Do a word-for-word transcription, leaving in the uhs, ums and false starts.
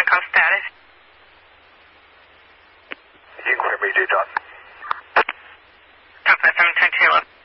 call status. You can hear me, J. Dot. Top five seven ten two.